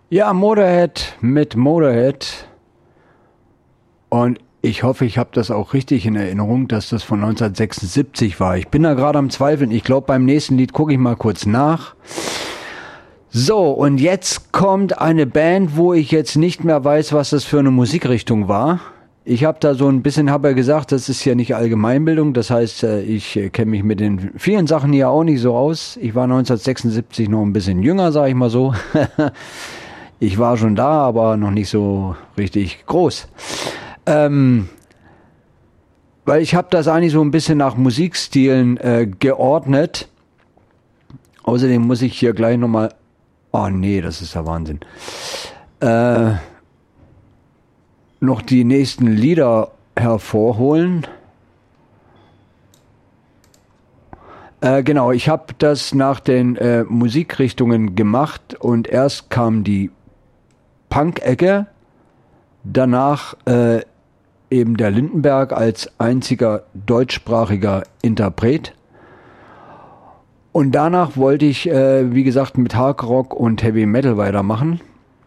Ja, Motorhead mit Motorhead. Und ich hoffe, ich habe das auch richtig in Erinnerung, dass das von 1976 war. Ich bin da gerade am Zweifeln. Ich glaube, beim nächsten Lied gucke ich mal kurz nach. So, und jetzt kommt eine Band, wo ich jetzt nicht mehr weiß, was das für eine Musikrichtung war. Ich habe da so ein bisschen, habe ja gesagt, das ist ja nicht Allgemeinbildung. Das heißt, ich kenne mich mit den vielen Sachen hier auch nicht so aus. Ich war 1976 noch ein bisschen jünger, sage ich mal so. Ich war schon da, aber noch nicht so richtig groß. Weil ich habe das eigentlich so ein bisschen nach Musikstilen geordnet. Außerdem muss ich hier gleich nochmal... Oh nee, das ist der Wahnsinn. Noch die nächsten Lieder hervorholen. Genau, ich habe das nach den Musikrichtungen gemacht und erst kam die Punk-Ecke, danach eben der Lindenberg als einziger deutschsprachiger Interpret. Und danach wollte ich, wie gesagt, mit Hardrock und Heavy Metal weitermachen.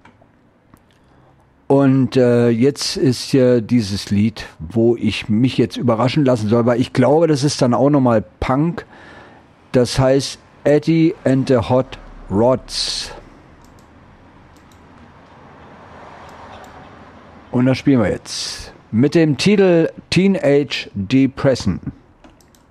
Und jetzt ist hier dieses Lied, wo ich mich jetzt überraschen lassen soll, weil ich glaube, das ist dann auch nochmal Punk. Das heißt Eddie and the Hot Rods. Und das spielen wir jetzt mit dem Titel Teenage Depression.